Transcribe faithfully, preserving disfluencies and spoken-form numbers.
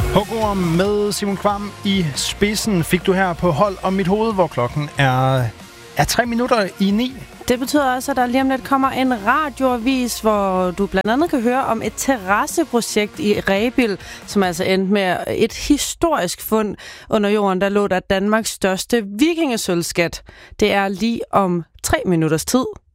Hugorm med Simon Kvam i spidsen fik du her på Hold om mit hoved, hvor klokken er, er tre minutter i ni. Det betyder også, at der lige om lidt kommer en radioavis, hvor du blandt andet kan høre om et terrasseprojekt i Rebild, som altså endte med et historisk fund under jorden, der lå der Danmarks største vikingesølvskat. Det er lige om tre minutters tid.